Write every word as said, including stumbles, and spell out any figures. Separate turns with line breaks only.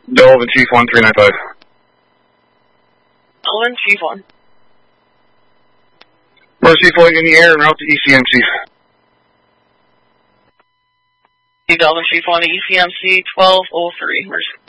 Delvin Chief one three nine five.
Delvin Chief one.
Mercy flight in the air and route to E C M, Chief.
Delvin Chief one to E C M C twelve oh three. Mercy.